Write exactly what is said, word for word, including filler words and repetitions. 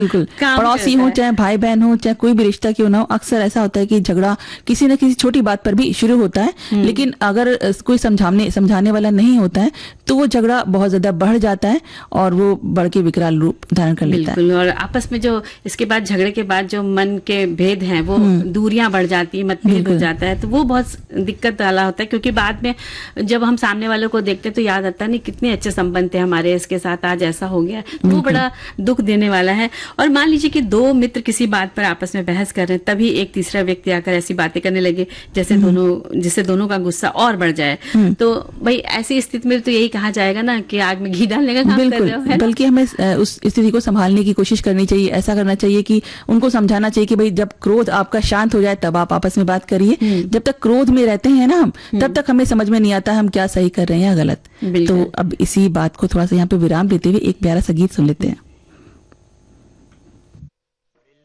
बिल्कुल, काम पड़ोसी करता हो है। चाहे भाई बहन हो चाहे कोई भी रिश्ता क्यों ना हो, अक्सर ऐसा होता है कि झगड़ा किसी न किसी छोटी बात पर भी शुरू होता है, लेकिन अगर अ, कोई समझाने समझाने वाला नहीं होता है तो वो झगड़ा बहुत ज्यादा बढ़ जाता है और वो बढ़ के विकराल रूप धारण कर लेता है। बिल्कुल, और आपस में जो इसके बाद झगड़े के बाद जो मन के भेद हैं वो दूरियां बढ़ जाती है, मतभेद हो बिल्कुल। जाता है, तो वो बहुत दिक्कत वाला होता है। क्योंकि बाद में जब हम सामने वालों को देखते हैं तो याद आता है नहीं कितने अच्छे संबंध थे हमारे, इसके साथ आज ऐसा हो गया, तो वो बड़ा दुख देने वाला है। और मान लीजिए कि दो मित्र किसी बात पर आपस में बहस कर रहे हैं, तभी एक तीसरा व्यक्ति आकर ऐसी बातें करने लगे जैसे दोनों जिससे दोनों का गुस्सा और बढ़ जाए, तो भाई ऐसी स्थिति में तो यही कहा जाएगा ना कि आग में घी डालने का काम कर बिल्कुल, रहे हो, है ना? बल्कि हमें अ, उस स्थिति को संभालने की कोशिश करनी चाहिए। ऐसा करना चाहिए कि उनको समझाना चाहिए कि भाई जब क्रोध आपका शांत हो जाए तब आप आपस में बात करिए। जब तक क्रोध में रहते हैं ना हम, तब तक हमें समझ में नहीं आता हम क्या सही कर रहे हैं या गलत। बिल्कुल। तो अब इसी बात को थोड़ा सा यहाँ पे विराम देते हुए एक प्यारा सा गीत सुन लेते हैं।